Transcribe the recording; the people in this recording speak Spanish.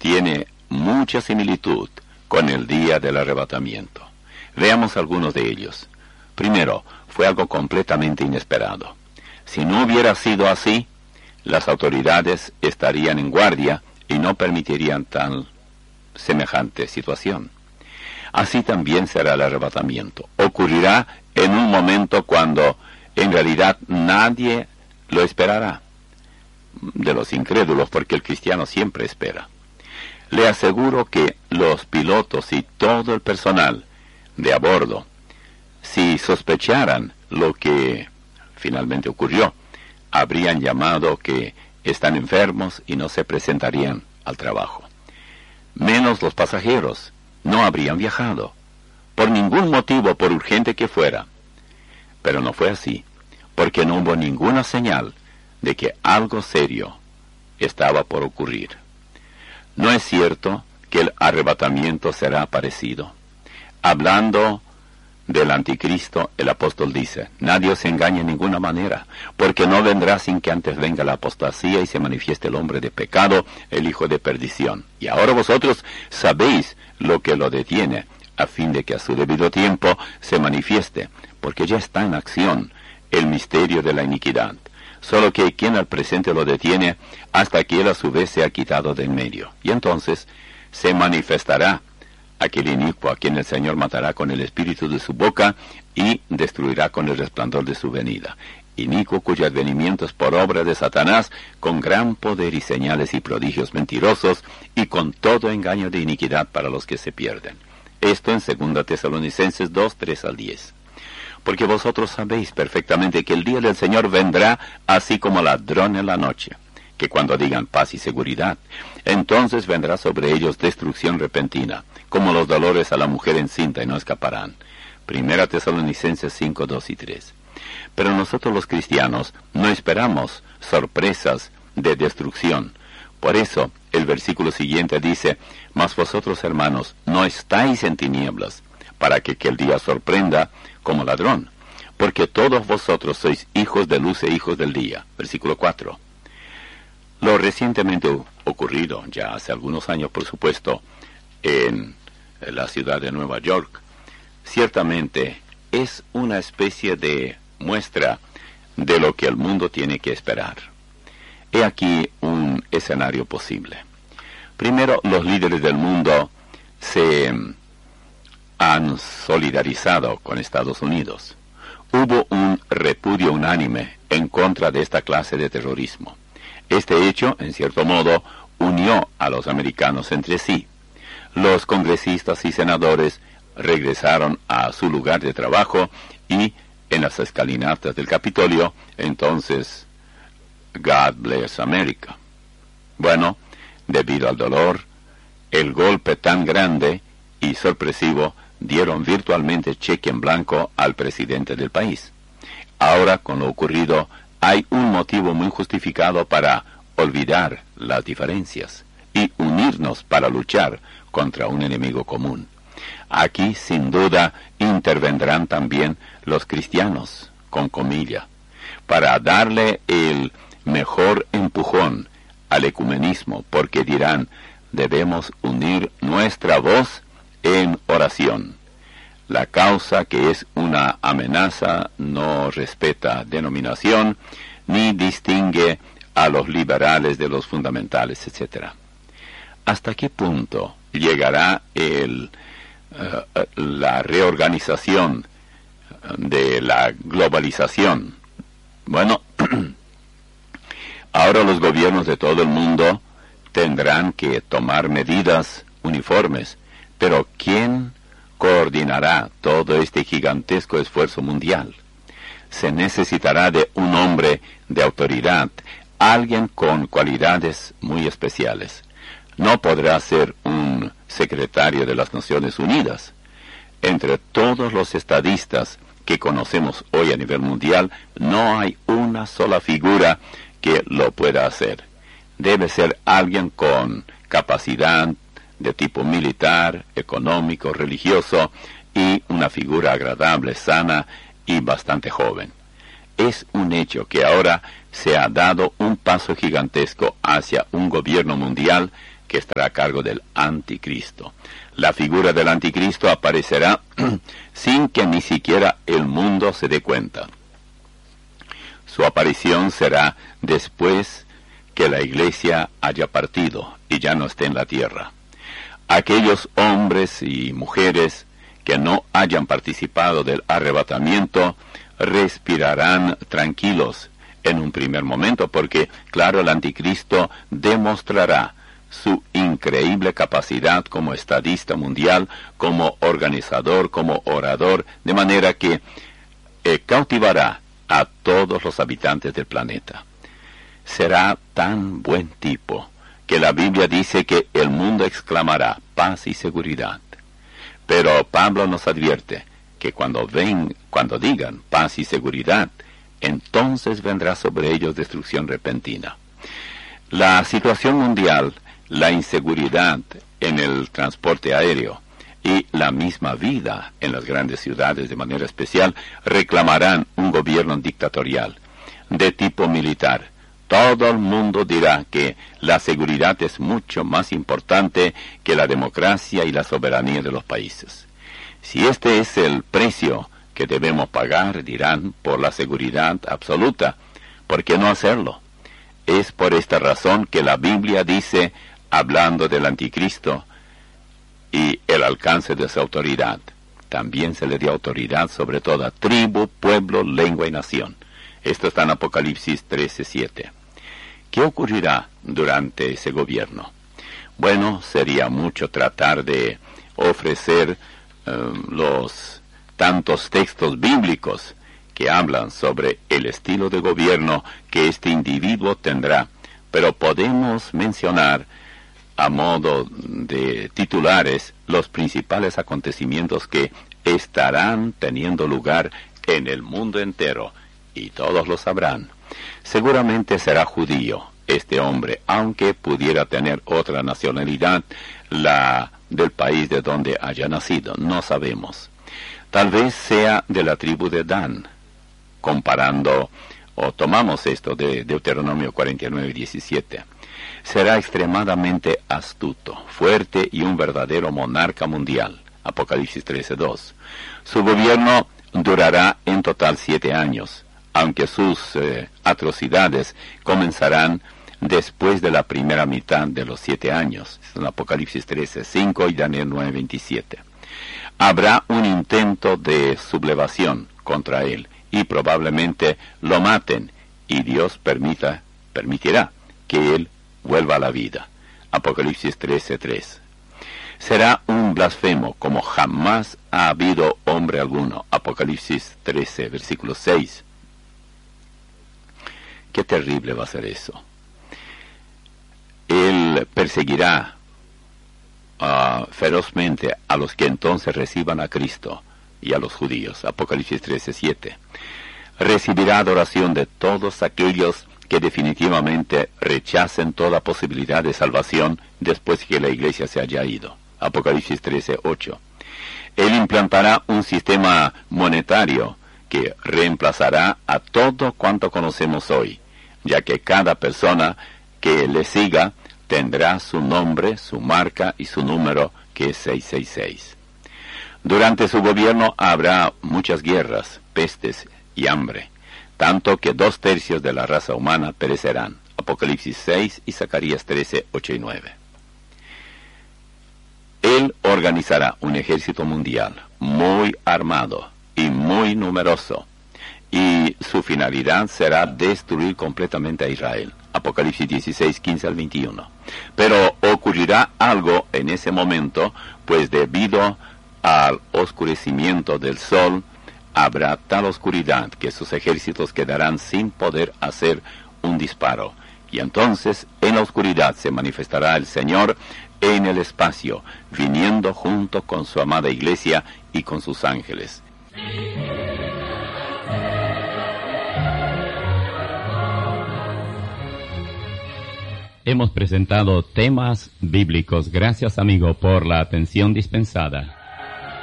tiene mucha similitud con el día del arrebatamiento. Veamos algunos de ellos. Primero, fue algo completamente inesperado. Si no hubiera sido así, las autoridades estarían en guardia y no permitirían tan semejante situación. Así también será el arrebatamiento. Ocurrirá en un momento cuando en realidad nadie lo esperará. De los incrédulos, porque el cristiano siempre espera. Le aseguro que los pilotos y todo el personal de a bordo, si sospecharan lo que finalmente ocurrió, habrían llamado que están enfermos y no se presentarían al trabajo. Menos los pasajeros, no habrían viajado, por ningún motivo, por urgente que fuera. Pero no fue así, porque no hubo ninguna señal de que algo serio estaba por ocurrir. ¿No es cierto que el arrebatamiento será parecido? Hablando del anticristo, el apóstol dice: nadie os engañe en ninguna manera, porque no vendrá sin que antes venga la apostasía y se manifieste el hombre de pecado, el hijo de perdición. Y ahora vosotros sabéis lo que lo detiene, a fin de que a su debido tiempo se manifieste, porque ya está en acción el misterio de la iniquidad. Solo que quien al presente lo detiene, hasta que él a su vez sea quitado de en medio. Y entonces se manifestará aquel inicuo a quien el Señor matará con el espíritu de su boca y destruirá con el resplandor de su venida. Inicuo cuyo advenimiento es por obra de Satanás, con gran poder y señales y prodigios mentirosos, y con todo engaño de iniquidad para los que se pierden. Esto en 2 Tesalonicenses 2, 3 al 10. Porque vosotros sabéis perfectamente que el día del Señor vendrá así como ladrón en la noche, que cuando digan paz y seguridad, entonces vendrá sobre ellos destrucción repentina, como los dolores a la mujer encinta, y no escaparán. 1 Tesalonicenses 5, 2 y 3. Pero nosotros los cristianos no esperamos sorpresas de destrucción. Por eso el versículo siguiente dice: mas vosotros, hermanos, no estáis en tinieblas, para que el día sorprenda como ladrón, porque todos vosotros sois hijos de luz e hijos del día. Versículo 4. Lo recientemente ocurrido, ya hace algunos años por supuesto, en la ciudad de Nueva York, ciertamente es una especie de muestra de lo que el mundo tiene que esperar. He aquí un escenario posible. Primero, los líderes del mundo se han solidarizado con Estados Unidos. Hubo un repudio unánime en contra de esta clase de terrorismo. Este hecho, en cierto modo, unió a los americanos entre sí. Los congresistas y senadores regresaron a su lugar de trabajo y en las escalinatas del Capitolio, entonces, God bless America. Bueno, debido al dolor, el golpe tan grande y sorpresivo, dieron virtualmente cheque en blanco al presidente del país. Ahora, con lo ocurrido, hay un motivo muy justificado para olvidar las diferencias y unirnos para luchar contra un enemigo común. Aquí, sin duda, intervendrán también los cristianos, con comilla, para darle el mejor empujón al ecumenismo, porque dirán: debemos unir nuestra voz en oración. La causa, que es una amenaza, no respeta denominación, ni distingue a los liberales de los fundamentales, etc. ¿Hasta qué punto llegará la reorganización de la globalización? Bueno, ahora los gobiernos de todo el mundo tendrán que tomar medidas uniformes, pero ¿quién coordinará todo este gigantesco esfuerzo mundial? Se necesitará de un hombre de autoridad, alguien con cualidades muy especiales. No podrá ser un secretario de las Naciones Unidas. Entre todos los estadistas que conocemos hoy a nivel mundial, no hay una sola figura que lo pueda hacer. Debe ser alguien con capacidad de tipo militar, económico, religioso, y una figura agradable, sana y bastante joven. Es un hecho que ahora se ha dado un paso gigantesco hacia un gobierno mundial que estará a cargo del anticristo. La figura del anticristo aparecerá sin que ni siquiera el mundo se dé cuenta. Su aparición será después que la iglesia haya partido y ya no esté en la tierra. Aquellos hombres y mujeres que no hayan participado del arrebatamiento respirarán tranquilos en un primer momento, porque, claro, el anticristo demostrará su increíble capacidad como estadista mundial, como organizador, como orador, de manera que cautivará a todos los habitantes del planeta. Será tan buen tipo que la Biblia dice que el mundo exclamará paz y seguridad. Pero Pablo nos advierte que cuando digan paz y seguridad, entonces vendrá sobre ellos destrucción repentina. La situación mundial, la inseguridad en el transporte aéreo y la misma vida en las grandes ciudades de manera especial reclamarán un gobierno dictatorial de tipo militar. Todo el mundo dirá que la seguridad es mucho más importante que la democracia y la soberanía de los países. Si este es el precio que debemos pagar, dirán, por la seguridad absoluta, ¿por qué no hacerlo? Es por esta razón que la Biblia dice, hablando del anticristo y el alcance de su autoridad, también se le dio autoridad sobre toda tribu, pueblo, lengua y nación. Esto está en Apocalipsis 13:7. ¿Qué ocurrirá durante ese gobierno? Bueno, sería mucho tratar de ofrecer los tantos textos bíblicos que hablan sobre el estilo de gobierno que este individuo tendrá, pero podemos mencionar a modo de titulares los principales acontecimientos que estarán teniendo lugar en el mundo entero, y todos lo sabrán. Seguramente será judío este hombre, aunque pudiera tener otra nacionalidad, la del país de donde haya nacido, no sabemos. Tal vez sea de la tribu de Dan, comparando, o tomamos esto de Deuteronomio 49:17. Será extremadamente astuto, fuerte y un verdadero monarca mundial, Apocalipsis 13:2. Su gobierno durará en total 7 años, aunque sus atrocidades comenzarán después de la primera mitad de los 7 años, en Apocalipsis 13:5 y Daniel 9:27. Habrá un intento de sublevación contra él, y probablemente lo maten, y Dios permitirá que él vuelva a la vida. Apocalipsis 13:3. Será un blasfemo como jamás ha habido hombre alguno. Apocalipsis 13, versículo 6. Qué terrible va a ser eso. Él perseguirá ferozmente a los que entonces reciban a Cristo y a los judíos. Apocalipsis 13:7. Recibirá adoración de todos aquellos que definitivamente rechacen toda posibilidad de salvación después que la iglesia se haya ido. Apocalipsis 13:8. Él implantará un sistema monetario que reemplazará a todo cuanto conocemos hoy, ya que cada persona que le siga tendrá su nombre, su marca y su número, que es 666. Durante su gobierno habrá muchas guerras, pestes y hambre, tanto que 2/3 de la raza humana perecerán. Apocalipsis 6 y Zacarías 13:8 y 9. Él organizará un ejército mundial muy armado y muy numeroso, y su finalidad será destruir completamente a Israel. Apocalipsis 16:15 al 21. Pero ocurrirá algo en ese momento, pues debido al oscurecimiento del sol, habrá tal oscuridad que sus ejércitos quedarán sin poder hacer un disparo. Y entonces en la oscuridad se manifestará el Señor en el espacio, viniendo junto con su amada iglesia y con sus ángeles. Hemos presentado temas bíblicos. Gracias, amigo, por la atención dispensada.